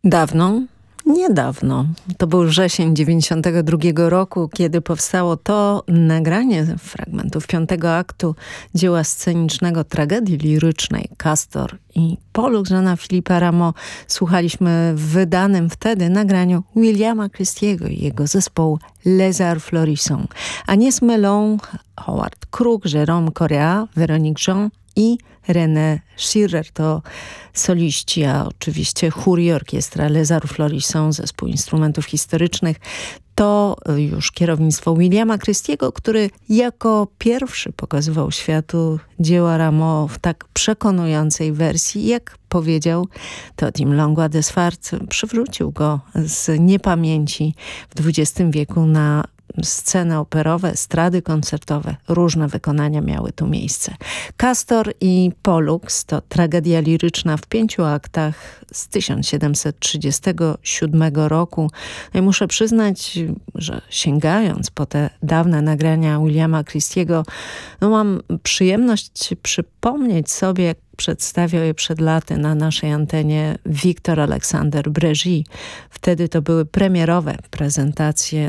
Dawno? Niedawno. To był wrzesień 92 roku, kiedy powstało to nagranie fragmentów 5. aktu dzieła scenicznego tragedii lirycznej Castor i Pollux Jeana Philippa Rameau. Słuchaliśmy w wydanym wtedy nagraniu Williama Christiego i jego zespołu Les Arts Florissants. Agnès Mellon, Howard Crook, Jérôme Correa, Véronique Jean i René Schirrer to soliści, a oczywiście chór i orkiestra Les Arts Florissants, zespół instrumentów historycznych. To już kierownictwo Williama Christiego, który jako pierwszy pokazywał światu dzieła Rameau w tak przekonującej wersji. Jak powiedział Totim Langlois Desfarges, przywrócił go z niepamięci w XX wieku na sceny operowe, estrady koncertowe. Różne wykonania miały tu miejsce. Castor i Pollux to tragedia liryczna w 5 aktach z 1737 roku. No i muszę przyznać, że sięgając po te dawne nagrania Williama Christiego, no mam przyjemność przypomnieć sobie, jak przedstawiał je przed laty na naszej antenie Victor Alexander Brégy. Wtedy to były premierowe prezentacje